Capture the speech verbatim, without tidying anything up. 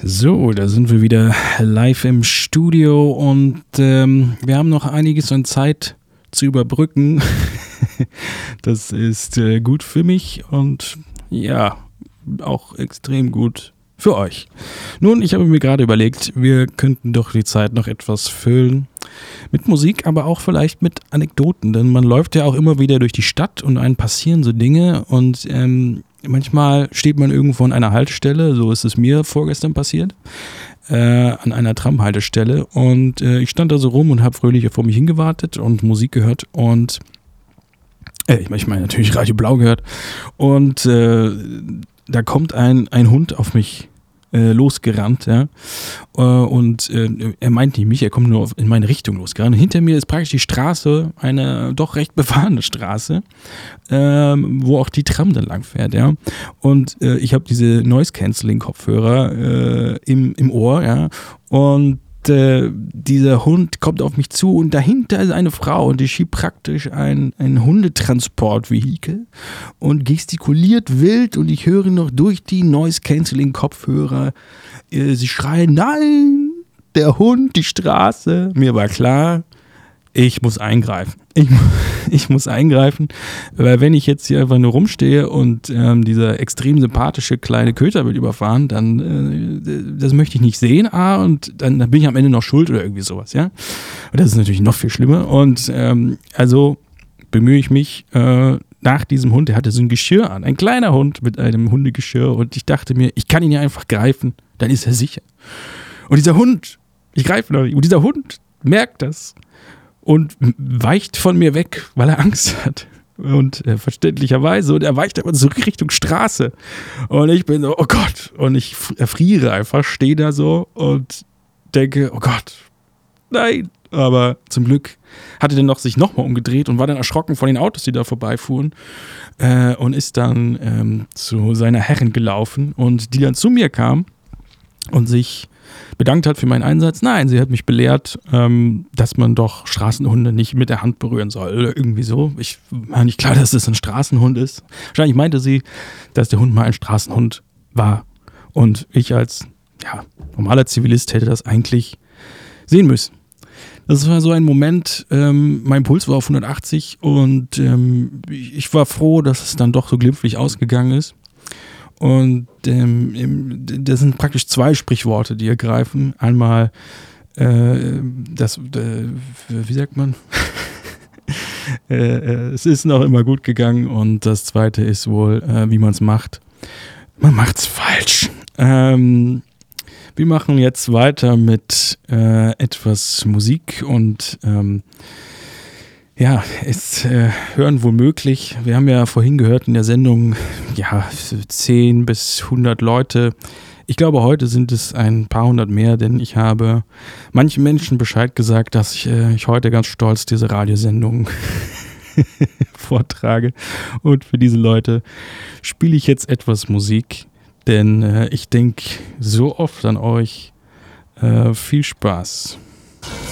So, da sind wir wieder live im Studio und ähm, wir haben noch einiges an Zeit zu überbrücken. Das ist äh, gut für mich und ja, auch extrem gut für euch. Nun, ich habe mir gerade überlegt, wir könnten doch die Zeit noch etwas füllen mit Musik, aber auch vielleicht mit Anekdoten, denn man läuft ja auch immer wieder durch die Stadt und einem passieren so Dinge und ähm, manchmal steht man irgendwo an einer Haltestelle, so ist es mir vorgestern passiert, äh, an einer Tramhaltestelle und äh, ich stand da so rum und habe fröhlich vor mich hingewartet und Musik gehört und äh, ich meine ich mein, natürlich Radio Blau gehört und äh, da kommt ein, ein Hund auf mich äh, losgerannt, ja, äh, und äh, er meint nicht mich, er kommt nur auf, in meine Richtung losgerannt. Hinter mir ist praktisch die Straße, eine doch recht befahrene Straße, ähm, wo auch die Tram dann lang fährt, ja, und äh, ich habe diese Noise-Canceling-Kopfhörer äh, im, im Ohr, ja, und äh, dieser Hund kommt auf mich zu und dahinter ist eine Frau und die schiebt praktisch ein, ein Hundetransportvehikel und gestikuliert wild und ich höre noch durch die Noise-Canceling-Kopfhörer, äh, sie schreien, nein, der Hund, die Straße. Mir war klar, ich muss eingreifen. Ich, ich muss eingreifen, weil wenn ich jetzt hier einfach nur rumstehe und ähm, dieser extrem sympathische kleine Köter wird überfahren, dann äh, das möchte ich nicht sehen, ah, und dann, dann bin ich am Ende noch schuld oder irgendwie sowas, ja. Und das ist natürlich noch viel schlimmer. Und ähm, also bemühe ich mich äh, nach diesem Hund, der hatte so ein Geschirr an, ein kleiner Hund mit einem Hundegeschirr und ich dachte mir, ich kann ihn ja einfach greifen, dann ist er sicher. Und dieser Hund, ich greife noch nicht, und dieser Hund merkt das und weicht von mir weg, weil er Angst hat. Und äh, verständlicherweise. Und er weicht aber zurück Richtung Straße. Und ich bin so, oh Gott. Und ich erfriere einfach, stehe da so und denke, oh Gott, nein. Aber zum Glück hatte er noch sich nochmal umgedreht und war dann erschrocken von den Autos, die da vorbeifuhren. Äh, und ist dann ähm, zu seiner Herrin gelaufen und die dann zu mir kam und sich bedankt hat für meinen Einsatz. Nein, sie hat mich belehrt, ähm, dass man doch Straßenhunde nicht mit der Hand berühren soll oder irgendwie so. Ich war nicht klar, dass das ein Straßenhund ist. Wahrscheinlich meinte sie, dass der Hund mal ein Straßenhund war. Und ich als ja, normaler Zivilist hätte das eigentlich sehen müssen. Das war so ein Moment, ähm, mein Puls war auf hundertachtzig und ähm, ich war froh, dass es dann doch so glimpflich ausgegangen ist. Und ähm, das sind praktisch zwei Sprichworte, die ergreifen. Einmal, äh, das, äh, wie sagt man? äh, äh, es ist noch immer gut gegangen. Und das zweite ist wohl, äh, wie man es macht. Man macht's falsch. Ähm, wir machen jetzt weiter mit äh, etwas Musik und ähm, ja, es äh, hören womöglich, wir haben ja vorhin gehört in der Sendung, ja, zehn bis hundert Leute. Ich glaube, heute sind es ein paar hundert mehr, denn ich habe manchen Menschen Bescheid gesagt, dass ich, äh, ich heute ganz stolz diese Radiosendung vortrage. Und für diese Leute spiele ich jetzt etwas Musik, denn äh, ich denke so oft an euch. Äh, viel Spaß.